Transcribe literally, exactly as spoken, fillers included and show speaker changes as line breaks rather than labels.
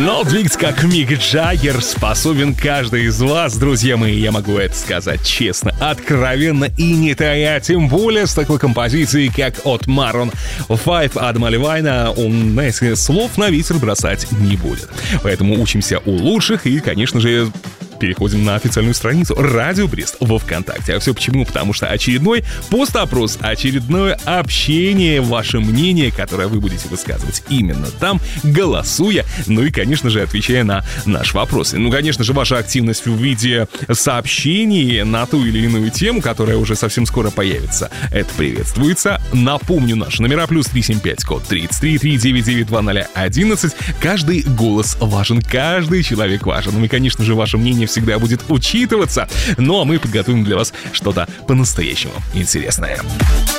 Но двигаться как Мик Джаггер способен каждый из вас, друзья мои, я могу это сказать честно, откровенно и не тая, тем более с такой композицией, как от Maroon пять Адама Левайна, он, знаете, слов на ветер бросать не будет. Поэтому учимся у лучших и, конечно же, переходим на официальную страницу Радио Брест во ВКонтакте. А все почему? Потому что очередной пост-опрос, очередное общение, ваше мнение, которое вы будете высказывать именно там, голосуя, ну и, конечно же, отвечая на наши вопросы. Ну, конечно же, ваша активность в виде сообщений на ту или иную тему, которая уже совсем скоро появится, это приветствуется. Напомню, наши номера: плюс три семь пять, код тридцать три, три девять девять два ноль одиннадцать. Каждый голос важен, каждый человек важен. Ну и, конечно же, ваше мнение всегда будет учитываться. Ну а мы подготовим для вас что-то по-настоящему интересное.